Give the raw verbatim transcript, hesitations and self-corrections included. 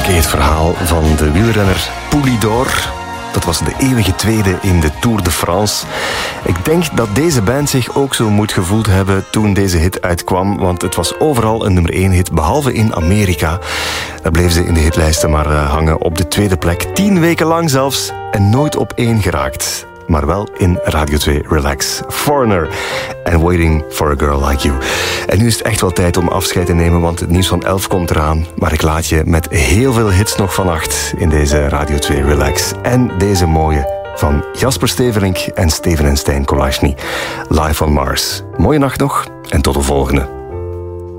Oké, het verhaal van de wielrenner Poulidor. Dat was de eeuwige tweede in de Tour de France. Ik denk dat deze band zich ook zo moet gevoeld hebben toen deze hit uitkwam, want het was overal een nummer één hit, behalve in Amerika. Daar bleef ze in de hitlijsten maar hangen op de tweede plek, tien weken lang zelfs, en nooit op één geraakt. Maar wel in Radio twee Relax. Foreigner and Waiting for a Girl Like You. En nu is het echt wel tijd om afscheid te nemen, want het nieuws van elf komt eraan. Maar ik laat je met heel veel hits nog van acht in deze Radio twee Relax. En deze mooie van Jasper Steverink en Steven en Stijn Kolashny. Live on Mars. Mooie nacht nog en tot de volgende.